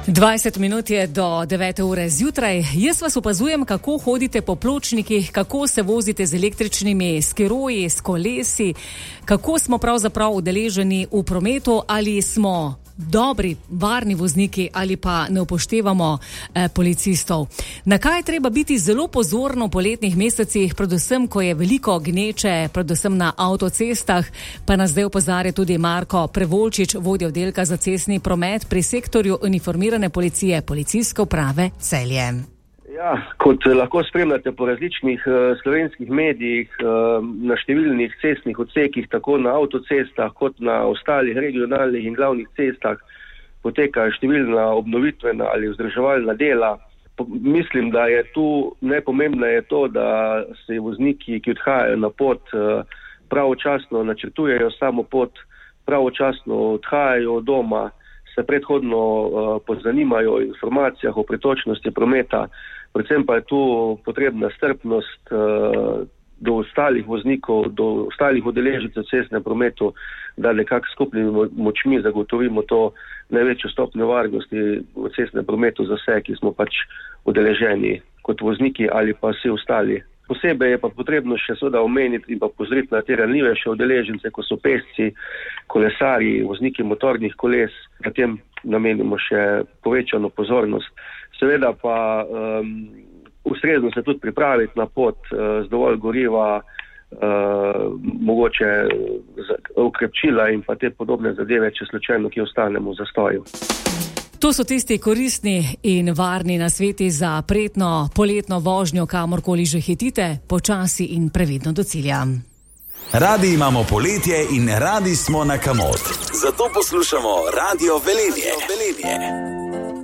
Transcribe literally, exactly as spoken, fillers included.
dvajset minut je do devete ure zjutraj. Jaz vas opazujem, kako hodite po pločnikih, kako se vozite z električnimi skiroji, s kolesi, kako smo pravzaprav udeleženi v prometu, ali smo dobri, varni vozniki ali pa ne upoštevamo eh, policistov. Na kaj je treba biti zelo pozorno v poletnih mesecih, predvsem, ko je veliko gneče, predvsem na avtocestah, pa nas zdaj opozarja tudi Marko Prevolčič, vodja oddelka za cestni promet pri sektorju uniformirane policije, Policijske uprave Celje. Ja, kot lahko spremljate po različnih uh, slovenskih medijih, uh, na številnih cestnih odsekih, tako na avtocestah kot na ostalih regionalnih in glavnih cestah, potekajo številna obnovitvena ali vzdrževalna dela. Po, mislim, da je tu najpomembneje to, da se vozniki, ki odhajajo na pot, uh, pravočasno načrtujejo samo pot, pravočasno odhajajo od doma, se predhodno uh, pozanimajo o informacijah o pretočnosti prometa. Predvsem pa je tu potrebna strpnost uh, do ostalih voznikov, do ostalih udeležencev v cestnem prometu, da nekako skupnimi močmi zagotovimo to največjo stopnjo varnosti v cestnem prometu za vse, ki smo pač udeleženi kot vozniki ali pa vsi ostali. Posebej je pa potrebno še seveda omeniti in pa pozriti na te ranljivejše udeležence, ko so pešci, kolesarji, vozniki motornih koles, na tem namenimo še povečano pozornost. Seveda pa um, ustrezno se tudi pripraviti na pot uh, z dovolj goriva, uh, mogoče ukrepčila in pa te podobne zadeve, če slučajno ki ostanemo v zastoju. To so tisti koristni in varni nasveti za prijetno poletno vožnjo, kamorkoli že hitite, počasi in previdno do cilja. Radi imamo poletje in radi smo na kamot. Zato poslušamo Radio Velenje.